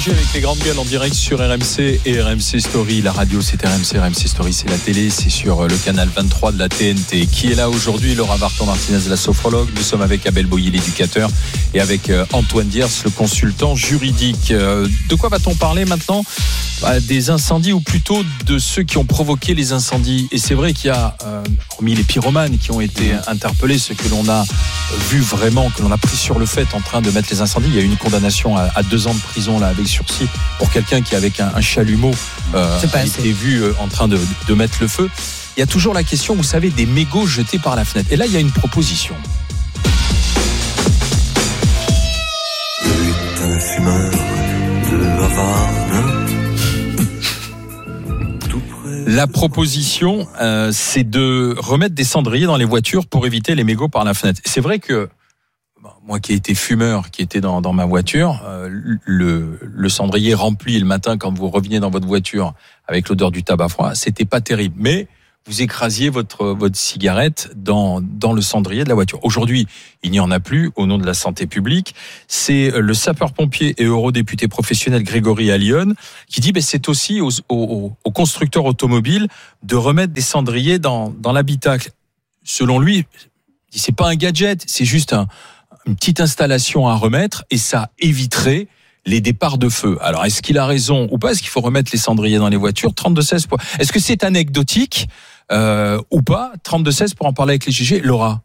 Avec les grandes gueules en direct sur RMC et RMC Story. La radio c'est RMC, RMC Story c'est la télé, c'est sur le canal 23 de la TNT. Qui est là aujourd'hui? Laura Barton-Martinez, la sophrologue. Nous sommes avec Abel Boyer, l'éducateur, et avec Antoine Diers, le consultant juridique. De quoi va-t-on parler maintenant? Des incendies, ou plutôt de ceux qui ont provoqué les incendies. Et c'est vrai qu'il y a, hormis les pyromanes qui ont été interpellés, ceux que l'on a vu vraiment, que l'on a pris sur le fait en train de mettre les incendies. Il y a eu une condamnation à 2 ans de prison là, avec sursis pour quelqu'un qui, avec un chalumeau, a été vu en train de mettre le feu. Il y a toujours la question, vous savez, des mégots jetés par la fenêtre. Et là, il y a une proposition. Un fumeur de Havane. La proposition, c'est de remettre des cendriers dans les voitures pour éviter les mégots par la fenêtre. C'est vrai que moi qui ai été fumeur, qui était dans ma voiture, le cendrier rempli le matin quand vous reveniez dans votre voiture avec l'odeur du tabac froid, c'était pas terrible. Mais vous écrasiez votre cigarette dans le cendrier de la voiture. Aujourd'hui, il n'y en a plus au nom de la santé publique. C'est le sapeur-pompier et eurodéputé professionnel Grégory Allione qui dit c'est aussi aux constructeurs automobiles de remettre des cendriers dans l'habitacle. Selon lui, c'est pas un gadget, c'est juste une petite installation à remettre et ça éviterait les départs de feu. Alors, est-ce qu'il a raison ou pas? Est-ce qu'il faut remettre les cendriers dans les voitures? 32-16 pour... Est-ce que c'est anecdotique ou pas? 32-16 pour en parler avec les GG. Laura?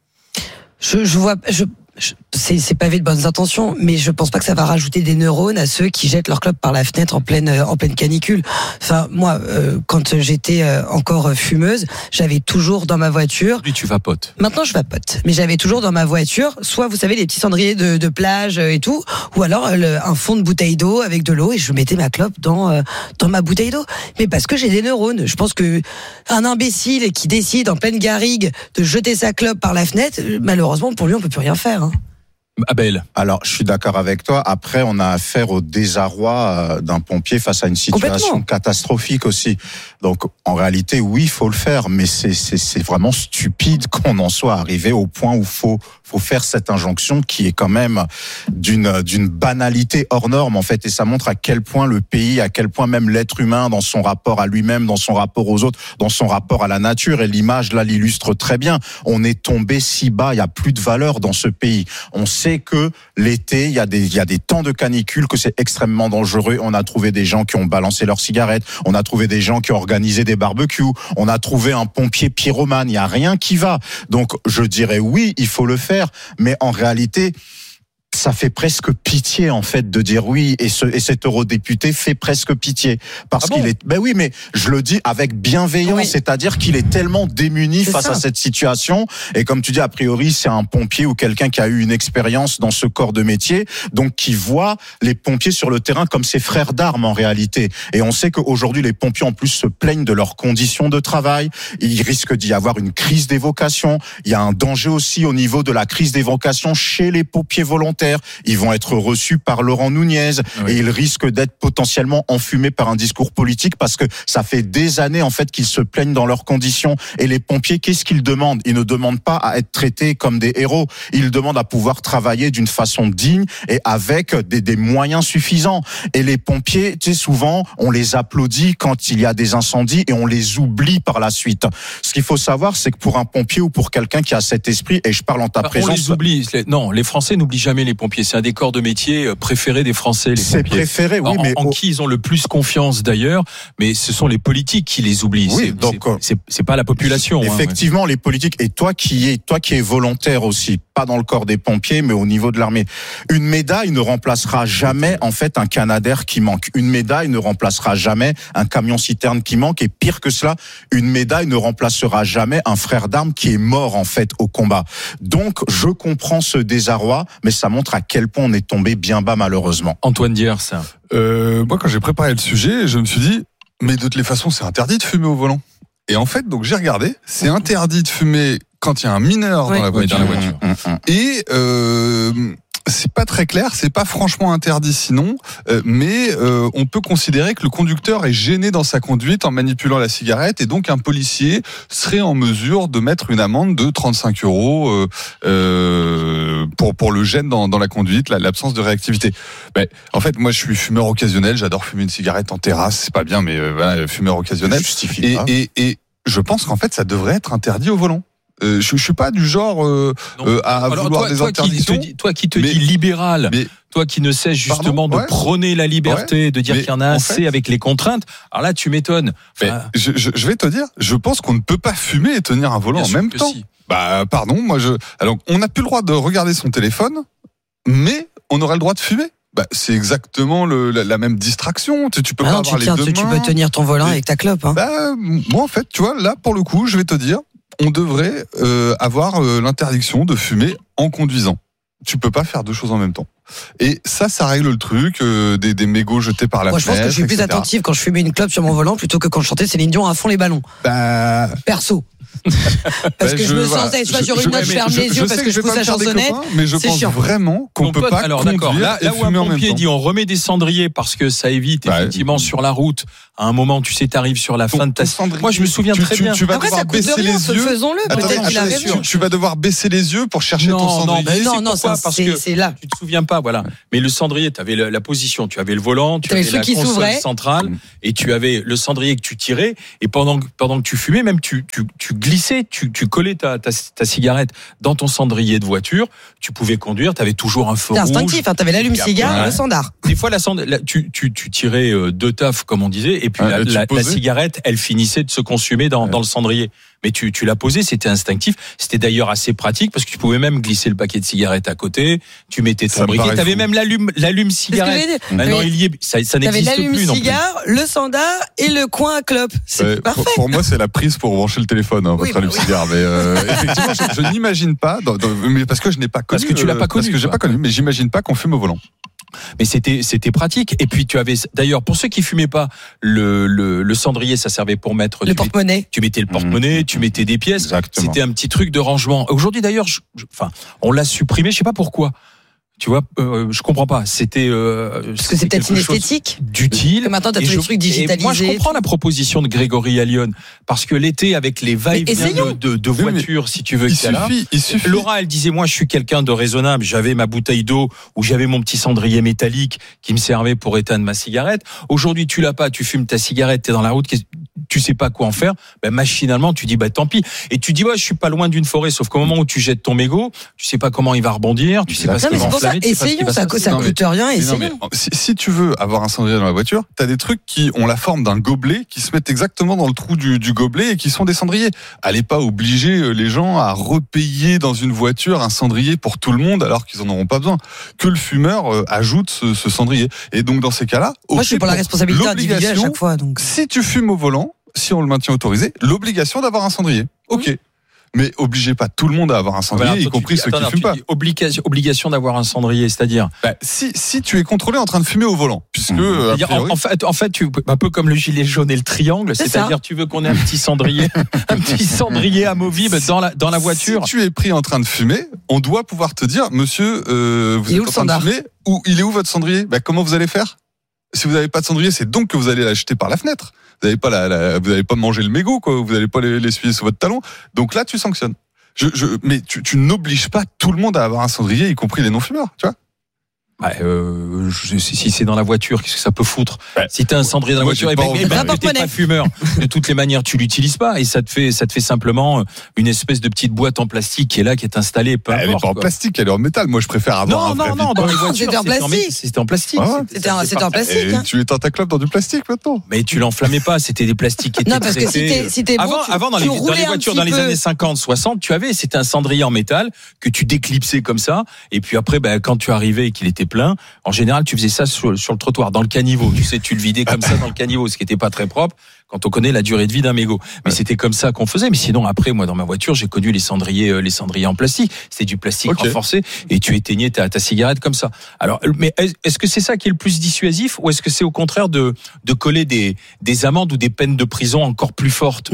C'est pavé de bonnes intentions, mais je pense pas que ça va rajouter des neurones à ceux qui jettent leur clope par la fenêtre en pleine canicule. Enfin, moi, quand j'étais encore fumeuse, j'avais toujours dans ma voiture. Lui, tu vapotes. Maintenant, je vapote, mais j'avais toujours dans ma voiture, soit vous savez les petits cendriers de plage et tout, ou alors un fond de bouteille d'eau avec de l'eau et je mettais ma clope dans ma bouteille d'eau. Mais parce que j'ai des neurones. Je pense que un imbécile qui décide en pleine garrigue de jeter sa clope par la fenêtre, malheureusement pour lui, on peut plus rien faire. Abel. Alors, je suis d'accord avec toi. Après, on a affaire au désarroi d'un pompier face à une situation catastrophique aussi. Donc, en réalité, oui, il faut le faire, mais c'est vraiment stupide qu'on en soit arrivé au point où faut faire cette injonction qui est quand même d'une banalité hors norme, en fait. Et ça montre à quel point le pays, à quel point même l'être humain, dans son rapport à lui-même, dans son rapport aux autres, dans son rapport à la nature, et l'image, là, l'illustre très bien. On est tombé si bas, il y a plus de valeur dans ce pays. On sait que l'été, il y a des temps de canicule, que c'est extrêmement dangereux. On a trouvé des gens qui ont balancé leurs cigarettes, on a trouvé des gens qui ont organisé des barbecues, on a trouvé un pompier pyromane, il n'y a rien qui va. Donc, je dirais oui, il faut le faire, mais en réalité, ça fait presque pitié en fait de dire oui, et cet eurodéputé fait presque pitié parce qu'il est. Ben oui, mais je le dis avec bienveillance, c'est-à-dire qu'il est tellement démuni face à cette situation. Et comme tu dis, a priori, c'est un pompier ou quelqu'un qui a eu une expérience dans ce corps de métier, donc qui voit les pompiers sur le terrain comme ses frères d'armes en réalité. Et on sait qu'aujourd'hui, les pompiers en plus se plaignent de leurs conditions de travail. Il risque d'y avoir une crise des vocations. Il y a un danger aussi au niveau de la crise des vocations chez les pompiers volontaires. Ils vont être reçus par Laurent Nunez et ils risquent d'être potentiellement enfumés par un discours politique parce que ça fait des années en fait qu'ils se plaignent dans leurs conditions. Et les pompiers, qu'est-ce qu'ils demandent? Ils ne demandent pas à être traités comme des héros. Ils demandent à pouvoir travailler d'une façon digne et avec des moyens suffisants. Et les pompiers, tu sais, souvent, on les applaudit quand il y a des incendies et on les oublie par la suite. Ce qu'il faut savoir, c'est que pour un pompier ou pour quelqu'un qui a cet esprit, et je parle en ta présence... On les oublie. Non, les Français n'oublient jamais les pompiers. C'est un des corps de métier préférés des Français, les pompiers. C'est préféré, oui, mais en qui ils ont le plus confiance d'ailleurs, mais ce sont les politiques qui les oublient. Oui, c'est pas la population. Effectivement, les politiques. Et toi qui es volontaire aussi, pas dans le corps des pompiers, mais au niveau de l'armée. Une médaille ne remplacera jamais en fait un Canadair qui manque. Une médaille ne remplacera jamais un camion citerne qui manque. Et pire que cela, une médaille ne remplacera jamais un frère d'armes qui est mort en fait au combat. Donc je comprends ce désarroi, mais ça montre à quel point on est tombé bien bas malheureusement. Antoine Diers. Moi quand j'ai préparé le sujet, je me suis dit, mais de toutes les façons c'est interdit de fumer au volant. Et en fait, donc j'ai regardé, c'est interdit de fumer quand il y a un mineur dans la voiture. Et c'est pas très clair, c'est pas franchement interdit sinon, mais on peut considérer que le conducteur est gêné dans sa conduite en manipulant la cigarette et donc un policier serait en mesure de mettre une amende de 35 € pour le gêne dans la conduite, l'absence de réactivité. Ben, en fait, moi je suis fumeur occasionnel, j'adore fumer une cigarette en terrasse, c'est pas bien, mais voilà, fumeur occasionnel. Et je pense qu'en fait ça devrait être interdit au volant. Je suis pas du genre à vouloir des interdictions. Toi qui te dis libéral, toi qui ne cesse justement de prôner la liberté, de dire qu'il y en a assez avec les contraintes. Alors là, tu m'étonnes. Je vais te dire, je pense qu'on ne peut pas fumer et tenir un volant en même temps. Si. Bah pardon, alors on n'a plus le droit de regarder son téléphone, mais on aurait le droit de fumer. Bah, c'est exactement la même distraction. Tu peux pas avoir les deux mains. Tu peux tenir ton volant avec ta clope. Hein. Bah, moi en fait, tu vois, là pour le coup, je vais te dire. On devrait avoir l'interdiction de fumer en conduisant. Tu peux pas faire deux choses en même temps. Et ça règle le truc des mégots jetés par la fenêtre. Moi, je pense que je suis plus attentive quand je fumais une clope sur mon volant plutôt que quand je chantais Céline Dion à fond les ballons. Perso. Parce que je me sentais soit sur une note, je ferme les yeux parce que je pousse la chansonnette. Mais je pense vraiment qu'on peut pas conduire là où un pompier dit on remet des cendriers parce que ça évite effectivement sur la route. À un moment, tu sais, t'arrives sur la fin de ta cendrier. Moi, je me souviens très bien. Tu vas devoir baisser les yeux. Faisons-le. Peut-être qu'il a raison. Tu vas devoir baisser les yeux pour chercher ton cendrier. Non, parce que c'est là. Tu te souviens pas, voilà. Mais le cendrier, tu avais la position, tu avais le volant, tu avais la console centrale, et tu avais le cendrier que tu tirais. Et pendant que tu fumais, même tu glissais, tu collais ta cigarette dans ton cendrier de voiture. Tu pouvais conduire. Tu avais toujours un feu rouge. C'était instinctif. T'avais l'allume-cigare, le sandar. Des fois, tu tirais deux teufs, comme on disait. Et puis la cigarette, elle finissait de se consumer dans le cendrier. Mais tu l'as posé, c'était instinctif. C'était d'ailleurs assez pratique parce que tu pouvais même glisser le paquet de cigarettes à côté. Tu mettais ton briquet. T'avais même l'allume-cigarette. Maintenant, ça n'existe plus non plus. T'avais l'allume-cigare, le sandar et le coin à clope. C'est parfait. Pour moi, c'est la prise pour brancher le téléphone, votre allume-cigare. Mais effectivement, je n'imagine pas, mais parce que je n'ai pas connu. Parce que tu l'as pas connu. Parce que j'ai pas connu, mais j'imagine pas qu'on fume au volant. Mais c'était pratique. Et puis tu avais d'ailleurs pour ceux qui fumaient pas le cendrier, ça servait pour mettre le porte-monnaie. Tu mettais le porte-monnaie, tu mettais des pièces. Exactement. C'était un petit truc de rangement. Aujourd'hui d'ailleurs, on l'a supprimé. Je sais pas pourquoi. Tu vois, je comprends pas. C'était parce que c'est peut-être une esthétique d'utile. Que maintenant t'as tous les trucs digitalisés. Moi, je comprends la proposition de Grégory Allione parce que l'été, avec les va-et-vient de voitures, si tu veux, il suffit. Laura, elle disait, moi, je suis quelqu'un de raisonnable. J'avais ma bouteille d'eau ou j'avais mon petit cendrier métallique qui me servait pour éteindre ma cigarette. Aujourd'hui, tu l'as pas. Tu fumes ta cigarette, t'es dans la route. Tu sais pas quoi en faire. Ben, machinalement, tu dis, tant pis. Et tu dis, je suis pas loin d'une forêt. Sauf qu'au moment où tu jettes ton mégot, tu sais pas comment il va rebondir. Tu sais pas ce qu'il va enflammer. Essayons, ça coûte rien. Essayons. Si tu veux avoir un cendrier dans la voiture, t'as des trucs qui ont la forme d'un gobelet, qui se mettent exactement dans le trou du gobelet et qui sont des cendriers. Allez pas obliger les gens à repayer dans une voiture un cendrier pour tout le monde alors qu'ils en auront pas besoin. Que le fumeur ajoute ce cendrier. Et donc dans ces cas-là, moi je suis pour la responsabilité individuelle à chaque fois. Donc si tu fumes au volant, si on le maintient autorisé, l'obligation d'avoir un cendrier. Ok. Mais obligez pas tout le monde à avoir un cendrier, y compris ceux qui fument pas. Obligation d'avoir un cendrier, c'est-à-dire si tu es contrôlé en train de fumer au volant, puisque en fait, tu un peu comme le gilet jaune et le triangle, c'est-à-dire tu veux qu'on ait un petit cendrier, amovible dans la voiture. Si tu es pris en train de fumer, on doit pouvoir te dire, monsieur, vous êtes en train de fumer, ou il est où votre cendrier ? Comment vous allez faire ? Si vous n'avez pas de cendrier, c'est donc que vous allez l'acheter par la fenêtre. Vous n'allez pas manger le mégot, quoi. Vous n'allez pas l'essuyer sur votre talon. Donc là, tu sanctionnes. Mais tu n'obliges pas tout le monde à avoir un cendrier, y compris les non-fumeurs, tu vois. Si c'est dans la voiture, qu'est-ce que ça peut foutre ? Si t'as un cendrier dans la voiture, t'es pas fumeur. De toutes les manières, tu l'utilises pas et ça te fait simplement une espèce de petite boîte en plastique qui est là, qui est installée. Elle est pas en plastique, elle est en métal. Moi, je préfère avoir non, dans les voitures, c'était en plastique. C'était en plastique. C'était en plastique. Tu éteins ta clope dans du plastique maintenant. Mais tu l'enflammais pas, c'était des plastiques qui étaient traités. Non, parce que si t'es avant dans les voitures dans les années 50, 60, c'était un cendrier en métal que tu déclipsais comme ça et puis après quand tu arrivais et qu'il était plein, en général, tu faisais ça sur le trottoir, dans le caniveau. Tu sais, tu le vidais comme ça dans le caniveau, ce qui n'était pas très propre. quand on connaît la durée de vie d'un mégot. Mais c'était comme ça qu'on faisait. Mais sinon, après, moi, dans ma voiture, j'ai connu les cendriers en plastique. C'était du plastique renforcé et tu éteignais ta cigarette comme ça. Alors, mais est-ce que c'est ça qui est le plus dissuasif ou est-ce que c'est au contraire de coller des amendes ou des peines de prison encore plus fortes?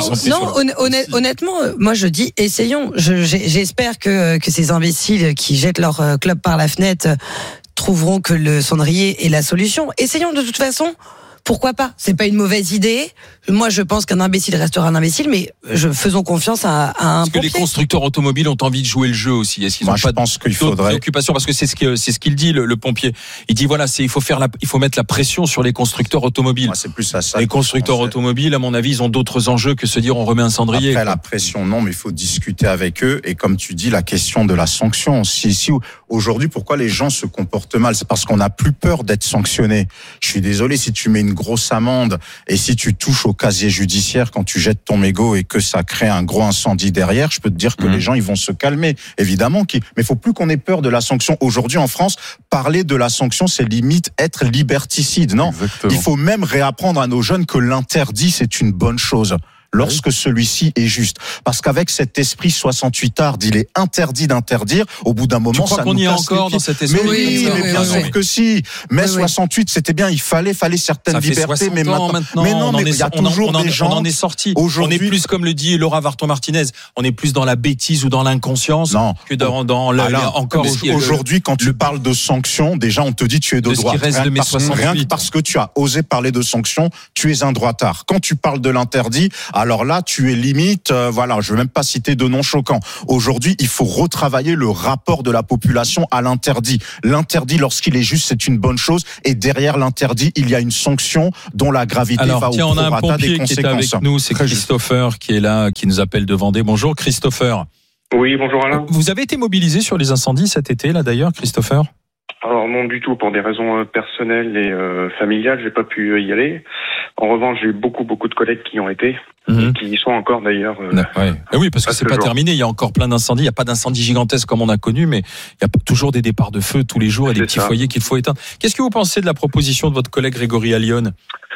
Honnêtement, moi je dis essayons. J'espère que ces imbéciles qui jettent leur club par la fenêtre trouveront que le cendrier est la solution. Essayons de toute façon. Pourquoi pas? C'est pas une mauvaise idée. Moi, je pense qu'un imbécile restera un imbécile, mais faisons confiance à un pompier. Est-ce que les constructeurs automobiles ont envie de jouer le jeu aussi? Est-ce qu'ils n'ont pas d'autres préoccupations? Parce que c'est ce qu'il dit, le pompier. Il dit voilà, il faut mettre la pression sur les constructeurs automobiles. Ouais, c'est plus à ça. Les constructeurs automobiles, à mon avis, ils ont d'autres enjeux que se dire on remet un cendrier. Après, la pression, non, mais il faut discuter avec eux. Et comme tu dis, la question de la sanction. Si aujourd'hui, pourquoi les gens se comportent mal? C'est parce qu'on n'a plus peur d'être sanctionné. Je suis désolé, si tu mets une grosse amende et si tu touches au casier judiciaire quand tu jettes ton mégot et que ça crée un gros incendie derrière, je peux te dire que les gens ils vont se calmer. Évidemment, mais il faut plus qu'on ait peur de la sanction. Aujourd'hui en France, parler de la sanction, c'est limite être liberticide. Non, exactement. Il faut même réapprendre à nos jeunes que l'interdit c'est une bonne chose. Lorsque celui-ci est juste. Parce qu'avec cet esprit 68 ard, il est interdit d'interdire. Au bout d'un moment, tu crois ça qu'on nous y est casse encore les dans cet esprit? Mais bien sûr que si. Mais 68, c'était bien. Il fallait certaines libertés. Mais maintenant, il y a toujours des gens. On en est sorti. On est plus, comme le dit Laura Varton-Martinez, on est plus dans la bêtise ou dans l'inconscience que dans encore. Aujourd'hui, quand tu parles de sanctions, déjà, on te dit tu es de droite. Rien que parce que tu as osé parler de sanctions, tu es un droitard. Quand tu parles de l'interdit, alors là, tu es limite, je veux même pas citer de noms choquants. Aujourd'hui, il faut retravailler le rapport de la population à l'interdit. L'interdit, lorsqu'il est juste, c'est une bonne chose. Et derrière l'interdit, il y a une sanction dont la gravité va au on a un prorata des pompier qui est avec nous, c'est Christopher qui est là, qui nous appelle de Vendée. Bonjour Christopher. Oui, bonjour Alain. Vous avez été mobilisé sur les incendies cet été, là d'ailleurs, Christopher? Alors non du tout, pour des raisons personnelles et familiales, j'ai pas pu y aller. En revanche, j'ai eu beaucoup de collègues qui y ont été, et qui y sont encore d'ailleurs. Oui, parce que c'est pas terminé, il y a encore plein d'incendies, il n'y a pas d'incendies gigantesques comme on a connu, mais il y a toujours des départs de feu tous les jours et des petits foyers qu'il faut éteindre. Qu'est-ce que vous pensez de la proposition de votre collègue Grégory Allione?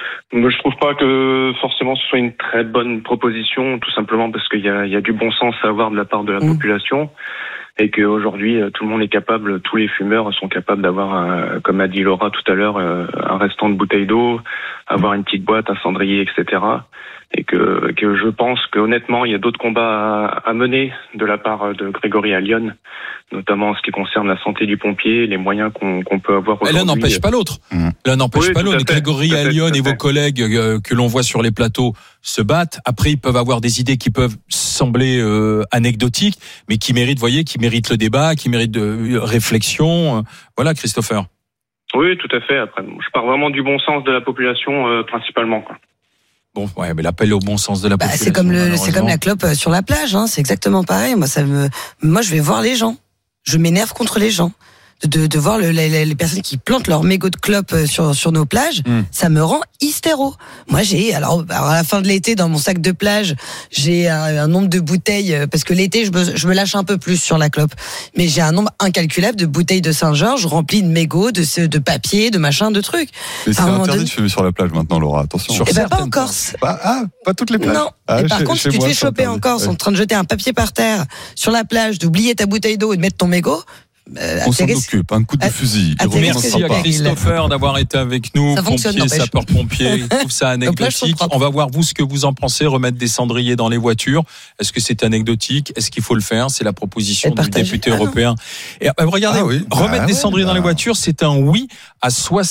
Je trouve pas que forcément ce soit une très bonne proposition, tout simplement parce qu'il y a du bon sens à avoir de la part de la population. Et qu'aujourd'hui, tout le monde est capable, tous les fumeurs sont capables d'avoir, comme a dit Laura tout à l'heure, un restant de bouteille d'eau, avoir une petite boîte, un cendrier, etc. Et que je pense qu'honnêtement, il y a d'autres combats à mener de la part de Grégory Allione, notamment en ce qui concerne la santé du pompier, les moyens qu'on peut avoir aujourd'hui. L'un n'empêche pas l'autre. L'un n'empêche pas l'autre. Grégory Allione et vos collègues que l'on voit sur les plateaux se battent. Après, ils peuvent avoir des idées qui peuvent sembler anecdotiques, mais qui méritent le débat, qui méritent de réflexion. Voilà, Christopher. Oui, tout à fait. Après, je parle vraiment du bon sens de la population principalement, quoi. Bon, mais l'appel au bon sens de la population. C'est comme la clope sur la plage, hein. C'est exactement pareil. Moi, je vais voir les gens. Je m'énerve contre les gens. De voir les personnes qui plantent leurs mégots de clope sur nos plages, ça me rend hystéro. Moi, alors à la fin de l'été, dans mon sac de plage, j'ai un nombre de bouteilles, parce que l'été, je me lâche un peu plus sur la clope, mais j'ai un nombre incalculable de bouteilles de Saint-Georges remplies de mégots, de papier, de machin, de trucs. Mais c'est interdit de fumer sur la plage maintenant, Laura, attention. Pas en Corse. Pas toutes les plages. Non. Et par contre, si tu te fais choper en Corse en train de jeter un papier par terre sur la plage, d'oublier ta bouteille d'eau et de mettre ton mégot, on s'en occupe, un coup de fusil. Merci à Christopher d'avoir été avec nous, pompier, sapeur-pompier. Je trouve ça anecdotique. On va voir vous ce que vous en pensez, remettre des cendriers dans les voitures. Est-ce que c'est anecdotique? Est-ce qu'il faut le faire? C'est la proposition du député européen. Et regardez, remettre des cendriers dans les voitures, c'est un oui à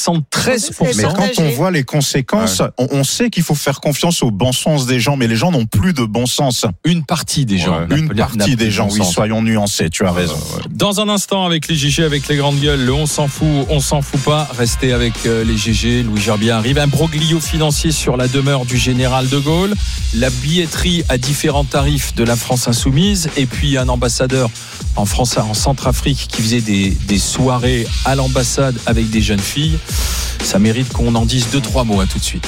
73%. Mais quand on voit les conséquences, on sait qu'il faut faire confiance au bon sens des gens, mais les gens n'ont plus de bon sens. Une partie des gens. Une partie des gens, oui, soyons nuancés, tu as raison. Dans un instant, avec les GG, avec les grandes gueules, le on s'en fout pas. Restez avec les GG. Louis Gerbier arrive. Un broglio financier sur la demeure du général de Gaulle. La billetterie à différents tarifs de la France insoumise. Et puis un ambassadeur en Centrafrique qui faisait des soirées à l'ambassade avec des jeunes filles. Ça mérite qu'on en dise 2-3 mots. À tout de suite.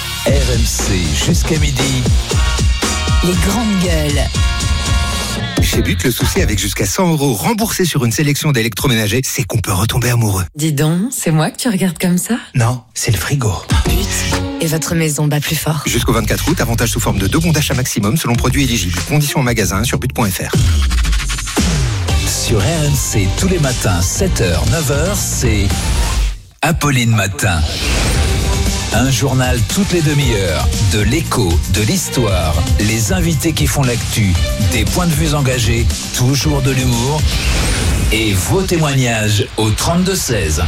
RMC jusqu'à midi. Les grandes gueules. Chez But, le souci avec jusqu'à 100 € remboursés sur une sélection d'électroménagers, c'est qu'on peut retomber amoureux. Dis donc, c'est moi que tu regardes comme ça ? Non, c'est le frigo. But. Et votre maison bat plus fort. Jusqu'au 24 août, avantage sous forme de 2 bons d'achat maximum selon produit éligible. Conditions en magasin sur but.fr. Sur RMC, tous les matins, 7h, 9h, c'est Apolline Matin. Un journal toutes les demi-heures, de l'écho, de l'histoire, les invités qui font l'actu, des points de vue engagés, toujours de l'humour et vos témoignages au 32-16.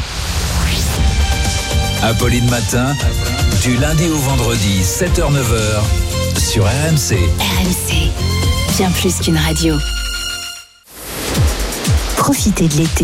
Apolline Matin, du lundi au vendredi, 7h-9h, sur RMC. RMC, bien plus qu'une radio. Profitez de l'été